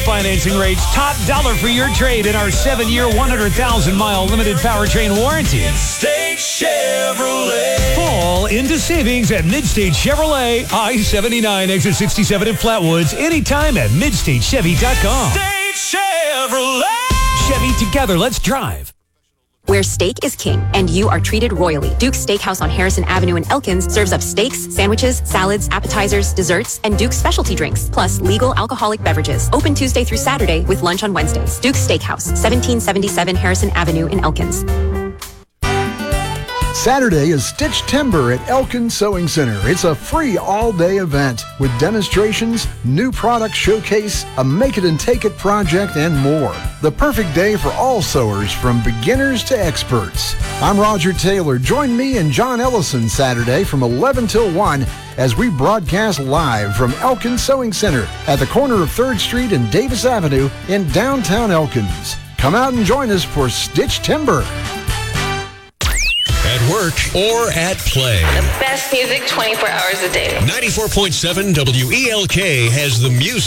financing rates, top dollar for your trade in our 7-year, 100,000-mile limited powertrain warranty. Midstate Chevrolet. Fall into savings at Midstate Chevrolet, I-79, exit 67 in Flatwoods, anytime at MidstateChevy.com. Midstate Chevrolet. Chevy, together, let's drive. Where steak is king and you are treated royally. Duke's Steakhouse on Harrison Avenue in Elkins serves up steaks, sandwiches, salads, appetizers, desserts, and Duke's specialty drinks, plus legal alcoholic beverages. Open Tuesday through Saturday with lunch on Wednesdays. Duke's Steakhouse, 1777 Harrison Avenue in Elkins. Saturday is Stitch Timber at Elkins Sewing Center. It's a free all-day event with demonstrations, new product showcase, a make-it-and-take-it project, and more. The perfect day for all sewers, from beginners to experts. I'm Roger Taylor. Join me and John Ellison Saturday from 11 till 1 as we broadcast live from Elkins Sewing Center at the corner of 3rd Street and Davis Avenue in downtown Elkins. Come out and join us for Stitch Timber. At work or at play. The best music 24 hours a day. 94.7 WELK has the music.